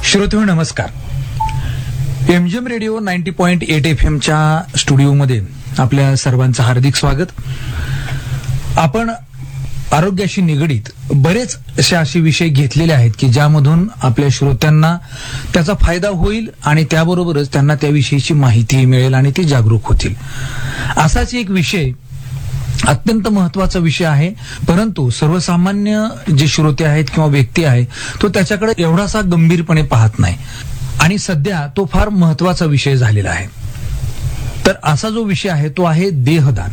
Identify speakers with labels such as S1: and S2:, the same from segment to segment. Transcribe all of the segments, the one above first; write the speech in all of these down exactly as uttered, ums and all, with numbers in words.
S1: श्रोते नमस्कार. MGM radio ninety point eight F एमच्या स्टुडिओमध्ये आपल्या सर्वांचं हार्दिक स्वागत. आपण आरोग्याशी निगडीत बरेच असे असे विषय घेतलेले आहेत की ज्यामधून आपल्या श्रोत्यांना त्याचा फायदा होईल आणि त्याबरोबरच त्यांना त्याविषयीची माहिती मिळेल आणि ते जागरूक होतील. असाच एक विषय अत्यंत महत्वाचा विषय आहे, परंतु सर्वसामान्य जे श्रोते आहेत किंवा व्यक्ती आहे तो त्याच्याकडे एवढासा गंभीरपणे पाहत नाही आणि सध्या तो फार महत्वाचा विषय झालेला आहे. तर असा जो विषय आहे तो आहे देहदान.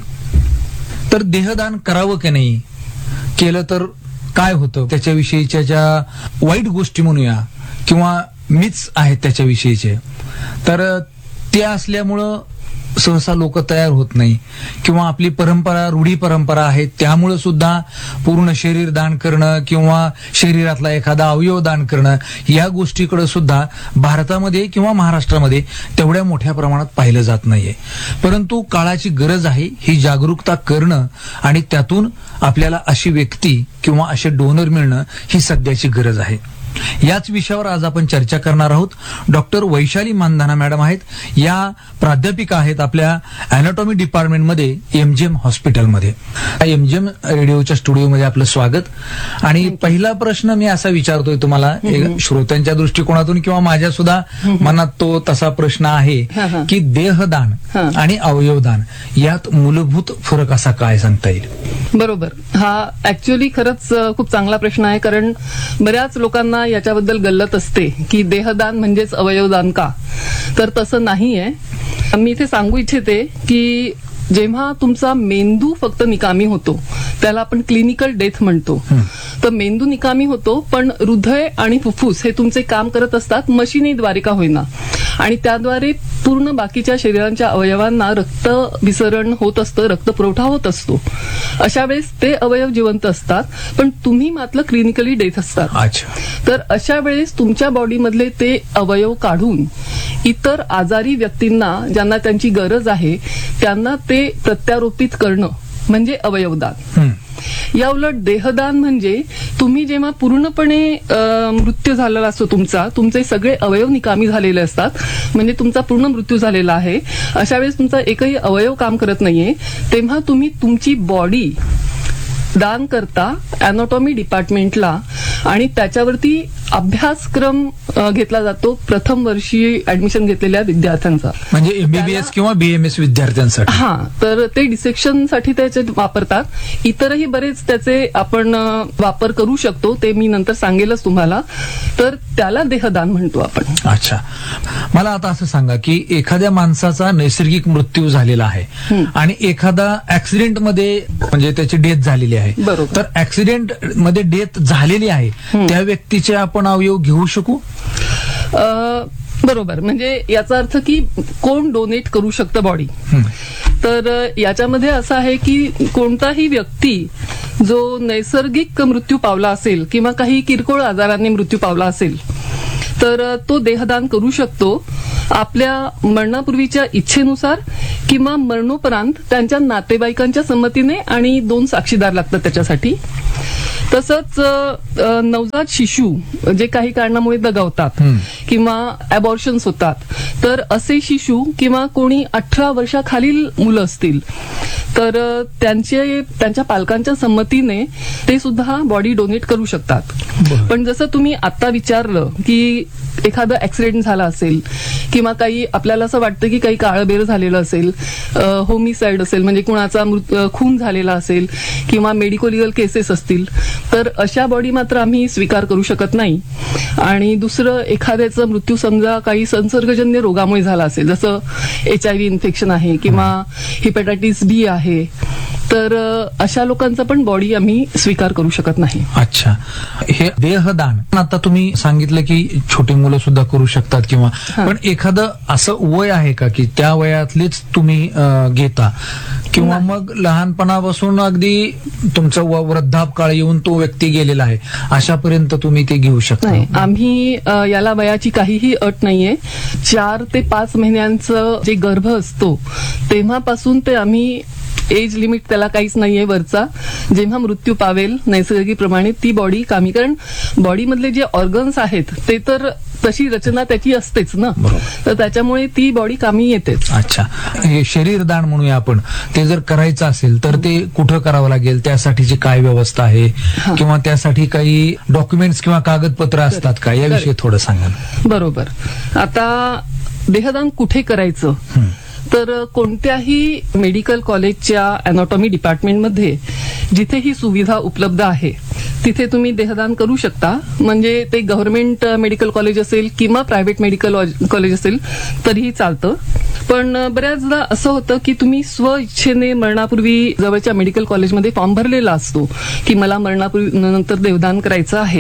S1: तर देहदान करावं की नाही, केलं तर काय होतं, त्याच्याविषयीच्या ज्या वाईट गोष्टी म्हणूया किंवा मिथ्स आहेत त्याच्याविषयीचे, तर ते असल्यामुळं सहसा लोक तयार होत नाही किंवा आपली परंपरा रूढी परंपरा आहे त्यामुळे सुद्धा पूर्ण शरीर दान करणं किंवा शरीरातला एखादा अवयव दान करणं या गोष्टीकडे सुद्धा भारतामध्ये किंवा महाराष्ट्रामध्ये तेवढ्या मोठ्या प्रमाणात पाहिलं जात नाहीये. परंतु काळाची गरज आहे ही जागरूकता करणं आणि त्यातून आपल्याला अशी व्यक्ती किंवा असे डोनर मिळणं ही सध्याची गरज आहे. याच विषयावर आज आपण चर्चा करणार आहोत. डॉक्टर वैशाली मानधना मॅडम आहेत, या प्राध्यापिका आहेत आपल्या अॅनाटॉमी डिपार्टमेंटमध्ये एमजीएम हॉस्पिटलमध्ये. एमजीएम रेडिओच्या स्टुडिओमध्ये आपलं स्वागत. आणि पहिला प्रश्न मी असा विचारतोय तुम्हाला, श्रोत्यांच्या दृष्टिकोनातून किंवा माझ्या सुद्धा मनात तो तसा प्रश्न आहे की देहदान आणि अवयवदान यात मूलभूत फरक असा काय सांगता येईल?
S2: बरोबर, हा ऍक्च्युअली खरंच खूप चांगला प्रश्न आहे, कारण बऱ्याच लोकांना याच्याबद्दल गल्लत असते की देहदान म्हणजेच अवयवदान का. तर तसं नाहीये. मी इथे सांगू इच्छिते की जेव्हा तुमचा मेंदू फक्त निकामी होतो त्याला आपण क्लिनिकल डेथ म्हणतो. तर मेंदू निकामी होतो पण हृदय आणि फुफ्फुस हे तुमचे काम करत असतात, मशिनीद्वारे का होईना, आणि त्याद्वारे पूर्ण बाकीच्या शरीरांच्या अवयवांना रक्त विसरण होत असतं, रक्तपुरवठा होत असतो. अशा वेळेस ते अवयव जिवंत असतात पण तुम्ही मात्र क्लिनिकली डेथ असतात. तर अशा वेळेस तुमच्या बॉडीमधले ते अवयव काढून इतर आजारी व्यक्तींना ज्यांना त्यांची गरज आहे त्यांना ते प्रत्यारोपित करणं म्हणजे अवयवदान. या उलट देहदान म्हणजे तुम्ही जेव्हा पूर्णपणे मृत्यू झालेला असतो, तुमचा तुमचे सगळे अवयव निकामी झालेले असतात, म्हणजे तुमचा पूर्ण मृत्यू झालेला आहे, अशा वेळेस तुमचा एकही अवयव काम करत नाहीये, तेव्हा तुम्ही तुमची बॉडी दान करता अॅनाटॉमी डिपार्टमेंटला आणि त्याच्यावरती अभ्यासक्रम घेतला जातो प्रथम वर्षी ऍडमिशन घेतलेल्या विद्यार्थ्यांचा,
S1: म्हणजे एमबीबीएस किंवा बीएमएस विद्यार्थ्यांसाठी.
S2: हा, तर ते डिसेक्शन साठी त्याचे वापरतात. इतरही बरेच त्याचे आपण वापर करू शकतो, ते मी नंतर सांगेलच तुम्हाला. तर त्याला देहदान म्हणतो आपण.
S1: अच्छा, मला आता असं सांगा की एखाद्या माणसाचा नैसर्गिक मृत्यू झालेला आहे आणि एखादा ऍक्सिडेंट मध्ये म्हणजे त्याची डेथ झालेली आहे.
S2: बरोबर.
S1: तर ऍक्सिडेंट मध्ये डेथ झालेली आहे त्या व्यक्तीचे आपण अवयव घेऊ शकू?
S2: बरोबर, म्हणजे याचा अर्थ की कोण डोनेट करू शकतं बॉडी. तर याच्यामध्ये असं आहे की कोणताही व्यक्ती जो नैसर्गिक मृत्यू पावला असेल किंवा काही किरकोळ आजारांनी मृत्यू पावला असेल तर तो देहदान करू शकतो आपल्या मरणापूर्वीच्या इच्छेनुसार किंवा मरणोपरांत त्यांच्या नातेवाईकांच्या संमतीने, आणि दोन साक्षीदार लागतात त्याच्यासाठी. तसंच नवजात शिशु जे काही कारणामुळे दगावतात किंवा अबॉर्शन्स होतात, तर असे शिशु किंवा कोणी अठरा वर्षाखालील मुलं असतील तर त्यांचे त्यांच्या पालकांच्या संमतीने ते सुद्धा बॉडी डोनेट करू शकतात. पण जसं तुम्ही आता विचारलं की एखादं ऍक्सिडेंट झाला असेल किंवा काही आपल्याला असं वाटतं की काही काळबेर झालेलं असेल, होमिसाइड असेल म्हणजे कुणाचा खून झालेला असेल किंवा मेडिको लिगल केसेस असतील, तर अशा बॉडी मात्र आम्ही स्वीकार करू शकत नाही. आणि दुसरं, एखाद्याचा मृत्यू समजा काही संसर्गजन्य रोगामुळे झाला असेल, जसं एच आय व्ही इन्फेक्शन आहे किंवा हिपॅटायटिस बी आहे, तर अशा लोकांचा पण बॉडी आम्ही स्वीकार करू शकत नाही.
S1: अच्छा, हे देहदान आता तुम्ही सांगितलं की छोटी मुलं सुद्धा करू शकतात किंवा, पण एखादं असं वय आहे का की त्या वयातलेच तुम्ही घेता किंवा मग लहानपणापासून अगदी तुमचा वृद्धापकाळ येऊन तो व्यक्ती गेलेला आहे अशापर्यंत तुम्ही ते घेऊ शकता?
S2: नाही, आम्ही याला वयाची काहीही अट नाहीये. चार ते पाच महिन्यांचं जे गर्भ असतो तेव्हापासून ते आम्ही एज लिमिट त्याला काहीच नाहीये वरचा. जेव्हा मृत्यू पावेल नैसर्गिकप्रमाणे ती बॉडी कामी, कारण बॉडीमधले जे ऑर्गन्स आहेत ते तर तशी रचना त्याची असतेच ना, तर त्याच्यामुळे ती बॉडी कामी येतेच.
S1: अच्छा, हे शरीरदान म्हणूया आपण, ते जर करायचं असेल तर ते कुठं करावं लागेल, त्यासाठीची काय व्यवस्था आहे, किंवा त्यासाठी काही डॉक्युमेंट्स किंवा कागदपत्र असतात का, याविषयी थोडं सांगा.
S2: बरोबर. आता देहदान कुठे करायचं, तर कोणत्याही मेडिकल कॉलेजच्या अॅनाटॉमी डिपार्टमेंटमध्ये जिथे ही सुविधा उपलब्ध आहे तिथे तुम्ही देहदान करू शकता. म्हणजे ते गव्हर्नमेंट मेडिकल कॉलेज असेल किंवा प्रायव्हेट मेडिकल कॉलेज असेल तरीही चालतं. पण बऱ्याचदा असं होतं की तुम्ही स्व इच्छेने मरणापूर्वी जवळच्या मेडिकल कॉलेजमध्ये फॉर्म भरलेला असतो की मला मरणापूर्वी नंतर देहदान करायचं आहे,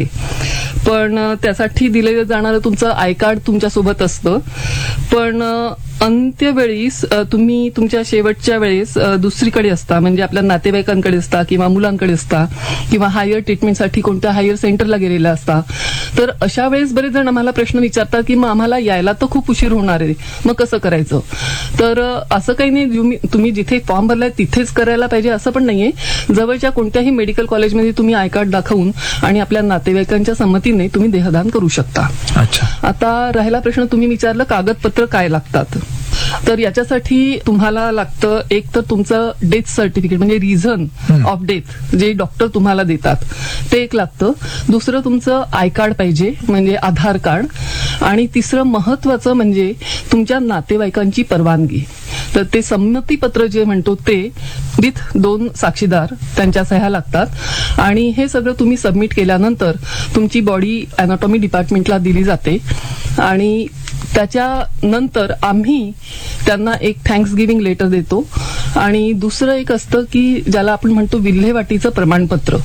S2: पण त्यासाठी दिलं जाणारं तुमचं आय कार्ड तुमच्या सोबत असतं, पण अंत्यवेळीस तुम्ही तुमच्या शेवटच्या वेळेस दुसरीकडे असता, म्हणजे आपल्या नातेवाईकांकडे असता किंवा मुलांकडे असता किंवा हायर ट्रीटमेंटसाठी कोणत्या हायर सेंटरला गेलेला असता. तर अशा वेळेस बरेच जण आम्हाला प्रश्न विचारतात की मग आम्हाला यायला तर खूप उशीर होणार आहे, मग कसं करायचं. तर असं काही नाही, तुम्ही जिथे फॉर्म भरलाय तिथेच करायला पाहिजे असं पण नाहीये. जवळच्या कोणत्याही मेडिकल कॉलेजमध्ये तुम्ही आय कार्ड दाखवून आणि आपल्या नातेवाईकांच्या संमतीने तुम्ही देहदान करू शकता.
S1: अच्छा,
S2: आता राहिला प्रश्न तुम्ही विचारलं कागदपत्र काय लागतात. तर याच्यासाठी तुम्हाला लागतं एक तर तुमचं डेथ सर्टिफिकेट, म्हणजे रिझन ऑफ डेथ जे डॉक्टर तुम्हाला देतात ते एक लागतं. दुसरं तुमचं आय कार्ड पाहिजे, म्हणजे आधार कार्ड. आणि तिसरं महत्वाचं म्हणजे तुमच्या नातेवाईकांची परवानगी. तर ते संमतीपत्र जे म्हणतो ते विथ दोन साक्षीदार त्यांच्या सह्या लागतात. आणि हे सगळं तुम्ही सबमिट केल्यानंतर तुमची बॉडी अॅनाटॉमी डिपार्टमेंटला दिली जाते आणि त्याच्यानंतर आम्ही त्यांना एक थँक्स गिव्हिंग लेटर देतो. आणि दुसरं एक असतं की ज्याला आपण म्हणतो विल्हेवाटीचं प्रमाणपत्र,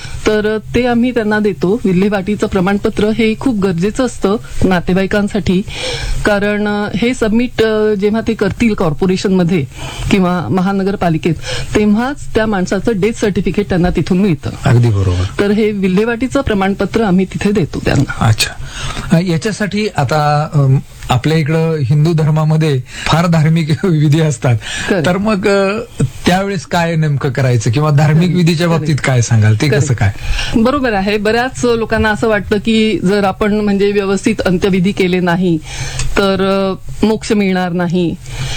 S2: तर ते आम्ही त्यांना देतो. विल्हेवाटीचं प्रमाणपत्र हे खूप गरजेचं असतं नातेवाईकांसाठी, कारण हे सबमिट जेव्हा ते करतील कॉर्पोरेशनमध्ये किंवा महानगरपालिकेत तेव्हाच त्या माणसाचं डेथ सर्टिफिकेट त्यांना तिथून मिळतं.
S1: अगदी बरोबर.
S2: तर हे विल्हेवाटीचं प्रमाणपत्र आम्ही तिथे देतो त्यांना.
S1: अच्छा, याच्यासाठी आता आपल्या इकडं हिंदू धर्मामध्ये फार धार्मिक विधी असतात, तर मग त्यावेळेस काय नेमकं करायचं, किंवा धार्मिक विधीच्या बाबतीत काय सांगाल, ते कसं काय?
S2: बरोबर आहे. बऱ्याच लोकांना असं वाटतं की जर आपण म्हणजे व्यवस्थित अंत्यविधी केले नाही तर मोक्ष मिळणार नाही.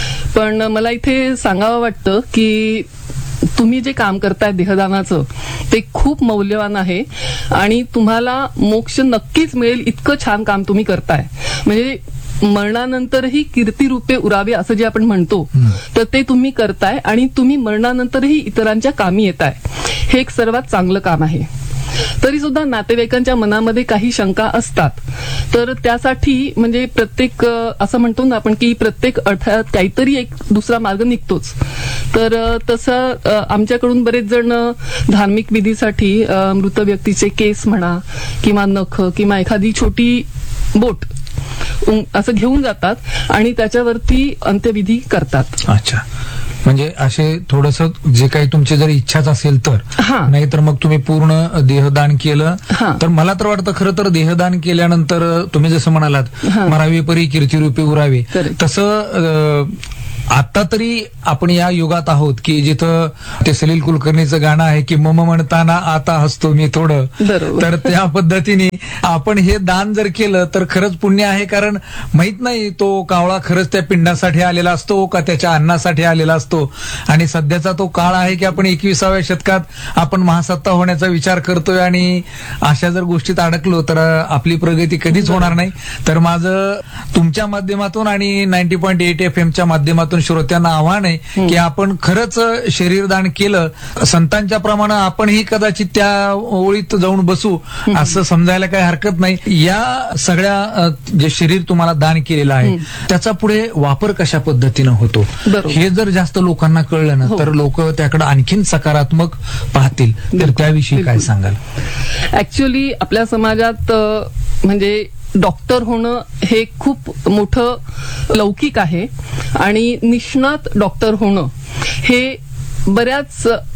S2: पण मला इथे सांगावं वाटतं की तुम्ही जे काम करताय देहदानाचं ते खूप मौल्यवान आहे आणि तुम्हाला मोक्ष नक्कीच मिळेल इतकं छान काम तुम्ही करताय. म्हणजे मरणानंतरही कीर्तिरूपे उरावे असं जे आपण म्हणतो तर ते तुम्ही करताय आणि तुम्ही मरणानंतरही इतरांच्या कामी येताय. हे एक सर्वात चांगलं काम आहे. तरी सुद्धा नातेवाईकांच्या मनामध्ये काही शंका असतात, तर त्यासाठी म्हणजे प्रत्येक असं म्हणतो ना आपण की प्रत्येक अडथळ्यात काहीतरी एक दुसरा मार्ग निघतोच. तर तसं आमच्याकडून बरेच जण धार्मिक विधीसाठी मृत व्यक्तीचे केस म्हणा किंवा नख किंवा एखादी छोटी बोट असं घेऊन जातात आणि त्याच्यावरती अंत्यविधी करतात.
S1: अच्छा, म्हणजे असे थोडस जे काही तुमची जर इच्छाच असेल तर, नाहीतर मग तुम्ही पूर्ण देहदान केलं तर मला तर वाटतं खरं तर देहदान केल्यानंतर तुम्ही जसं म्हणालात मरावे परी कीर्तिरूपे उरावे, तसं आता तरी आपण या युगात आहोत की जिथं ते सलील कुलकर्णीचं गाणं आहे की मम म्हणताना आता हसतो मी थोडं, तर त्या पद्धतीने आपण हे दान जर केलं तर खरंच पुण्य आहे. कारण माहित नाही तो कावळा खरंच त्या पिंडासाठी आलेला असतो का त्याच्या अन्नासाठी आलेला असतो. आणि सध्याचा तो काळ आहे की आपण एकविसाव्या शतकात आपण महासत्ता होण्याचा विचार करतोय आणि अशा जर गोष्टीत अडकलो तर आपली प्रगती कधीच होणार नाही. तर माझं तुमच्या माध्यमातून आणि नाईन्टी पॉईंट एट एफ एमच्या माध्यमातून श्रोत्यांना आव्हान आहे की आपण खरंच शरीरदान केलं, संतांच्या प्रमाणे आपणही कदाचित त्या ओळीत जाऊन बसू असं समजायला काही हरकत नाही. या सगळ्या जे शरीर तुम्हाला दान केलेलं आहे त्याचा पुढे वापर कशा पद्धतीनं होतो हे जर जास्त लोकांना कळलं ना तर लोक त्याकडे आणखीन सकारात्मक पाहतील. तर त्याविषयी काय सांगाल?
S2: ऍक्च्युअली आपल्या समाजात म्हणजे डॉक्टर होणं हे खूप मोठं लौकिक आहे आणि निष्णात डॉक्टर होणं हे बऱ्याच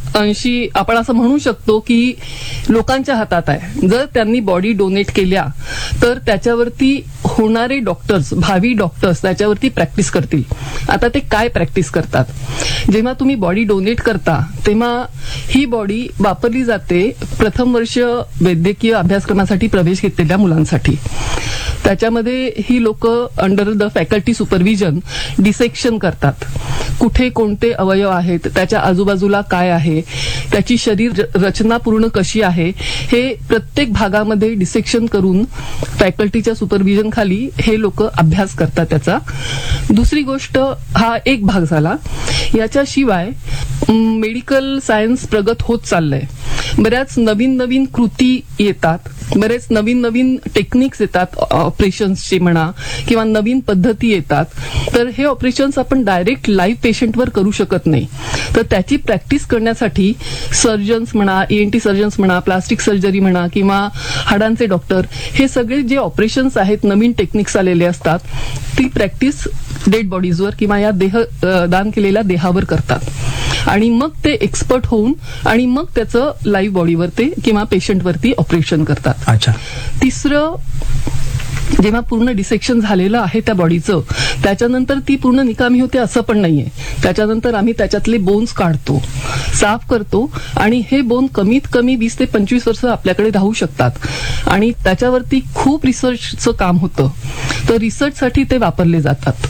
S2: अंशी आपण असं म्हणू शकतो की लोकांच्या हातात आहे. जर त्यांनी बॉडी डोनेट केल्या तर त्याच्यावरती होणारे डॉक्टर्स, भावी डॉक्टर्स त्याच्यावरती प्रॅक्टिस करतील. आता ते काय प्रॅक्टिस करतात? जेव्हा तुम्ही बॉडी डोनेट करता तेव्हा ही बॉडी वापरली जाते प्रथम वर्ष वैद्यकीय अभ्यासक्रमासाठी प्रवेश घेतलेल्या मुलांसाठी. त्याच्यामध्ये ही लोक under the faculty supervision dissection करतात. कुठे कोणते अवयव आहेत, त्याच्या आजूबाजूला काय आहे, त्याची शरीर रचना पूर्ण कशी आहे, हे प्रत्येक भागामध्ये डिसेक्शन करून फॅकल्टीच्या सुपरविजन खाली हे लोक अभ्यास करतात त्याचा. दुसरी गोष्ट, हा एक भाग झाला. याच्याशिवाय मेडिकल सायन्स प्रगत होत चाललंय. बऱ्याच नवीन नवीन कृती येतात, बरेच नवीन नवीन टेक्निक्स येतात ऑपरेशन्सचे म्हणा किंवा नवीन पद्धती येतात. तर हे ऑपरेशन्स आपण डायरेक्ट लाईव्ह पेशंटवर करू शकत नाही. तर त्याची प्रॅक्टिस करण्यासाठी सर्जन्स म्हणा, ईएनटी सर्जन्स म्हणा, प्लास्टिक सर्जरी म्हणा किंवा हाडांचे डॉक्टर, हे सगळे जे ऑपरेशन्स आहेत, नवीन टेक्निक्स आलेले असतात, ती प्रॅक्टिस डेड बॉडीजवर किंवा या देह दान केलेल्या देहावर करतात. आणि मग ते एक्सपर्ट होऊन आणि मग त्याचं लाईव्ह बॉडीवर ते किंवा पेशंटवरती ऑपरेशन करतात.
S1: अच्छा.
S2: तिसरं, जेव्हा पूर्ण डिसेक्शन झालेलं आहे त्या बॉडीचं, त्याच्यानंतर ती पूर्ण निकामी होते असं पण नाहीये. त्याच्यानंतर आम्ही त्याच्यातले बोन्स काढतो, साफ करतो आणि हे बोन कमीत कमी वीस ते पंचवीस वर्ष आपल्याकडे राहू शकतात. आणि त्याच्यावरती खूप रिसर्चचं काम होतं. तर रिसर्चसाठी ते वापरले जातात.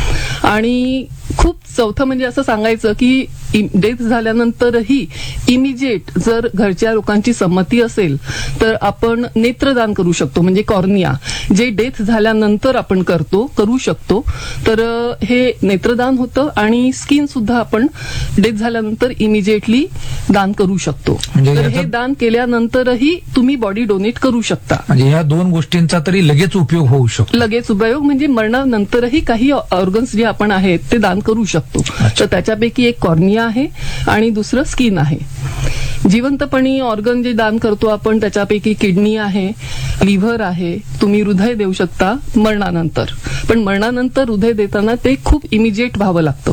S2: आणि खूप चौथं म्हणजे असं सांगायचं की डेथ झाल्यानंतरही इमिजिएट जर घरच्या लोकांची संमती असेल तर आपण नेत्रदान करू शकतो. म्हणजे कॉर्निया जे डेथ झाल्यानंतर आपण करतो करू शकतो. तर हे नेत्रदान होतं आणि स्किन सुद्धा आपण डेथ झाल्यानंतर इमिजिएटली दान करू शकतो. तर हे दान केल्यानंतरही तुम्ही बॉडी डोनेट करू शकता.
S1: म्हणजे ह्या दोन गोष्टींचा तरी लगेच उपयोग होऊ शकतो.
S2: लगेच उपयोग म्हणजे मरणानंतरही काही ऑर्गन्स जे आपण आहेत ते दान करू शकतो. तर त्याच्यापैकी एक कॉर्निया आहे आणि दुसरं स्किन आहे. जिवंतपणी ऑर्गन जे दान करतो आपण त्याच्यापैकी किडनी आहे, लिव्हर आहे, तुम्ही हृदय देऊ शकता मरणानंतर. पण मरणानंतर हृदय देताना ते खूप इमिजिएट व्हावं लागतं.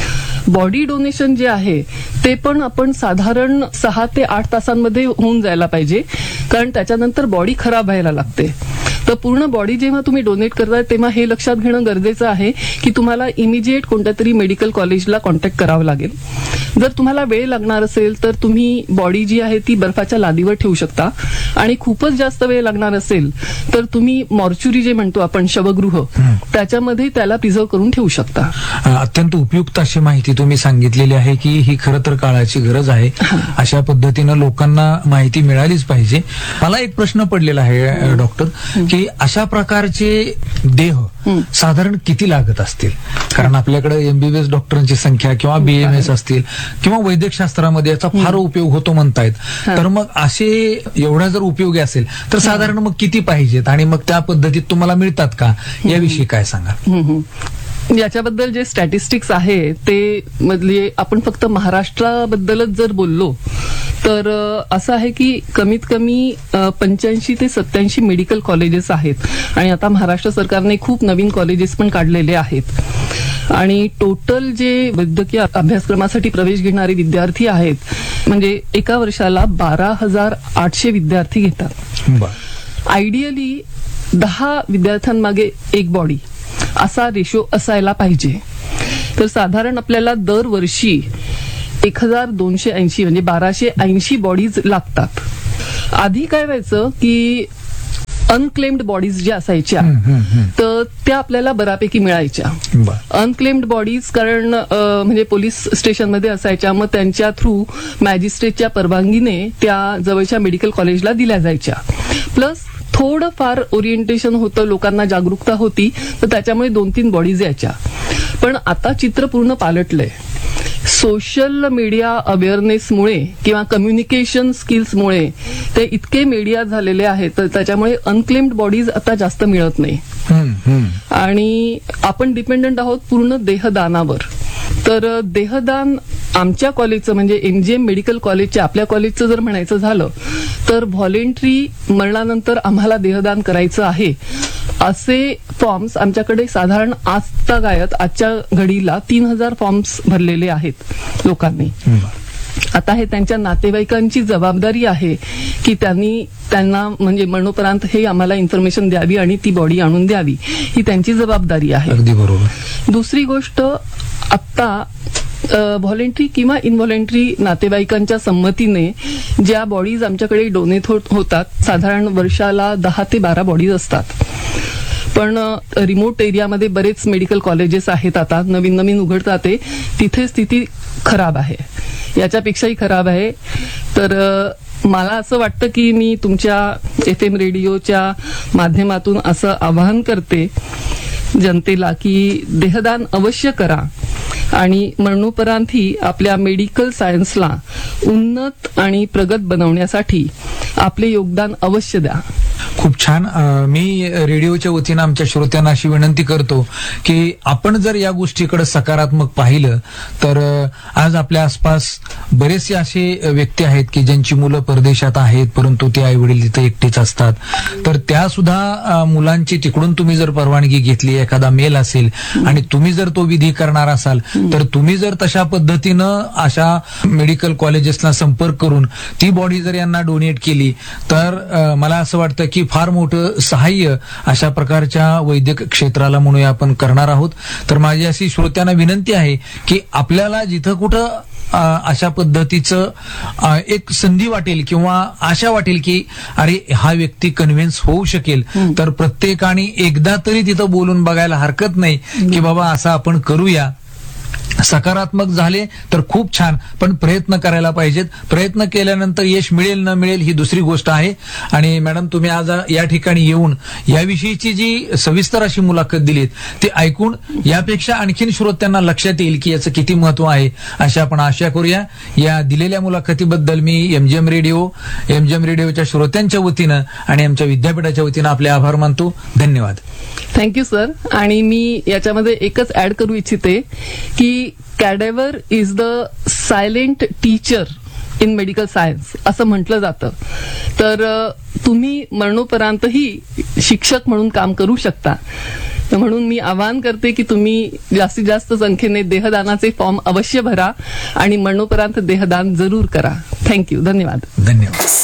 S2: बॉडी डोनेशन जे आहे ते पण आपण साधारण सहा ते आठ तासांमध्ये होऊन जायला पाहिजे, कारण त्याच्यानंतर बॉडी खराब व्हायला लागते. तर पूर्ण बॉडी जेव्हा तुम्ही डोनेट करताय तेव्हा हे लक्षात घेणं गरजेचं आहे की तुम्हाला इमिजिएट कोणत्या तरी मेडिकल कॉलेजला कॉन्टॅक्ट करावं लागेल. जर तुम्हाला वेळ लागणार असेल तर तुम्ही बॉडी जी आहे ती बर्फाच्या लादीवर ठेवू शकता. आणि खूपच जास्त वेळ लागणार असेल तर तुम्ही मॉर्च्युरी जे म्हणतो आपण, शवगृह, त्याच्यामध्ये त्याला प्रिझर्व करून ठेवू शकता.
S1: अत्यंत उपयुक्त अशी माहिती तुम्ही सांगितलेली आहे की ही खरं तर काळाची गरज आहे. अशा पद्धतीनं लोकांना माहिती मिळालीच पाहिजे. मला एक प्रश्न पडलेला आहे डॉक्टर, की अशा प्रकारचे देह साधारण किती लागत असतील? कारण आपल्याकडे एमबीबीएस डॉक्टरांची संख्या किंवा बीएमएस असतील किंवा वैद्यकशास्त्रामध्ये याचा फार उपयोग होतो म्हणतायत. तर मग असे एवढा जर उपयोगी असेल तर साधारण मग किती पाहिजेत आणि मग त्या पद्धतीत तुम्हाला मिळतात का, याविषयी काय सांगा?
S2: याच्याबद्दल जे स्टॅटिस्टिक्स आहे ते मधले आपण फक्त महाराष्ट्राबद्दलच जर बोललो तर असं आहे की कमीत कमी पंच्याऐंशी ते सत्याऐंशी मेडिकल कॉलेजेस आहेत. आणि आता महाराष्ट्र सरकारने खूप नवीन कॉलेजेस पण काढलेले आहेत. आणि टोटल जे वैद्यकीय अभ्यासक्रमासाठी प्रवेश घेणारे विद्यार्थी आहेत म्हणजे एका वर्षाला बारा हजार आठशे विद्यार्थी घेतात. आयडियली दहा विद्यार्थ्यांमागे एक बॉडी असा रेशो असायला पाहिजे. तर साधारण आपल्याला दरवर्षी एक हजार दोनशे ऐंशी म्हणजे बाराशे ऐंशी बॉडीज लागतात. आधी काय व्हायचं की अनक्लेम्ड बॉडीज ज्या असायच्या तर त्या आपल्याला बऱ्यापैकी मिळायच्या. अनक्लेम्ड बॉडीज कारण म्हणजे पोलीस स्टेशनमध्ये असायच्या, मग त्यांच्या थ्रू मॅजिस्ट्रेटच्या परवानगीने त्या जवळच्या मेडिकल कॉलेजला दिल्या जायच्या. प्लस थोडं फार ओरिएंटेशन होतं, लोकांना जागरूकता होती, तर त्याच्यामुळे दोन तीन बॉडीज यायच्या. पण आता चित्र पूर्ण पालटलंय. सोशल मीडिया अवेअरनेसमुळे किंवा कम्युनिकेशन स्किल्समुळे ते इतके मीडिया झालेले आहेत तर त्याच्यामुळे अनक्लेम्ड बॉडीज आता जास्त मिळत नाही. आणि आपण डिपेंडंट आहोत पूर्ण देहदानावर. तर देहदान आमच्या कॉलेजचं म्हणजे एमजीएम मेडिकल कॉलेजच्या आपल्या कॉलेजचं जर म्हणायचं झालं तर व्हॉलेंटरी मरणानंतर आम्हाला देहदान करायचं आहे असे फॉर्म्स आमच्याकडे साधारण आजतागायत आजच्या घडीला तीन हजार फॉर्म्स भरलेले आहेत लोकांनी. आता हे त्यांच्या नातेवाईकांची जबाबदारी आहे की त्यांनी त्यांना म्हणजे मरणोपरांत हे आम्हाला इन्फॉर्मेशन द्यावी आणि ती बॉडी आणून द्यावी, ही त्यांची जबाबदारी आहे.
S1: अगदी बरोबर.
S2: दुसरी गोष्ट, आत्ता व्हॉलेंटरी किंवा इनव्हॉलेंटरी नातेवाईकांच्या संमतीने ज्या बॉडीज आमच्याकडे डोनेट होतात, साधारण वर्षाला दहा ते बारा बॉडीज असतात. पण रिमोट एरियामध्ये बरेच मेडिकल कॉलेजेस आहेत, आता नवीन नवीन उघडतात ते, तिथे स्थिती खराब आहे, याच्यापेक्षाही खराब आहे. तर मला असं वाटतं की मी तुमच्या एफ एम रेडिओच्या माध्यमातून असं आवाहन करते जनतेला की देहदान अवश्य करा आणि मरणोपरांतही आपल्या मेडिकल सायन्सला उन्नत आणि प्रगत बनवण्यासाठी आपले योगदान अवश्य द्या.
S1: खूप छान. मी रेडिओच्या वतीनं आमच्या श्रोत्यांना अशी विनंती करतो की आपण जर या गोष्टीकडे सकारात्मक पाहिलं तर आज आपल्या आसपास बरेचसे असे व्यक्ती आहेत की ज्यांची मुलं परदेशात आहेत, परंतु ते आई वडील तिथे एकटेच असतात. तर त्या सुद्धा मुलांची तिकडून तुम्ही जर परवानगी घेतली, एखादा मेल असेल आणि तुम्ही जर तो विधी करणार असाल, तर तुम्ही जर तशा पद्धतीनं अशा मेडिकल कॉलेजेसला संपर्क करून ती बॉडी जर यांना डोनेट केली तर मला असं वाटतं की फार मोठं सहाय्य अशा प्रकारच्या वैद्यक क्षेत्राला म्हणूया आपण करणार आहोत. तर माझी अशी श्रोत्यांना विनंती आहे की आपल्याला जिथं कुठं अशा पद्धतीचं एक संधी वाटेल किंवा आशा वाटेल की अरे हा व्यक्ती कन्व्हिन्स होऊ शकेल, तर प्रत्येकाने एकदा तरी तिथं बोलून बघायला हरकत नाही की बाबा असं आपण करूया. सकारात्मक झाले तर खूप छान, पण प्रयत्न करायला पाहिजेत. प्रयत्न केल्यानंतर यश मिळेल न मिळेल ही दुसरी गोष्ट आहे. आणि मॅडम, तुम्ही आज या ठिकाणी येऊन याविषयीची जी सविस्तर अशी मुलाखत दिलीत ती ऐकून यापेक्षा आणखीन श्रोत्यांना लक्षात येईल की याचं किती महत्व आहे, अशी आपण आशा करूया. या दिलेल्या मुलाखतीबद्दल मी एमजीएम रेडिओ एमजीएम रेडिओच्या श्रोत्यांच्या वतीनं आणि आमच्या विद्यापीठाच्या वतीनं आपले आभार मानतो. धन्यवाद.
S2: Thank you sir. आणि मी याच्यामध्ये एकच ऍड करू इच्छिते की कॅडेवर is the silent teacher in medical science असं म्हटलं जातं. तर तुम्ही मरणोपरांतही शिक्षक म्हणून काम करू शकता. म्हणून मी आवाहन करते की तुम्ही जास्तीत जास्त संख्येने देहदानाचे फॉर्म अवश्य भरा आणि मरणोपरांत देहदान जरूर करा. थँक्यू. धन्यवाद.
S1: धन्यवाद.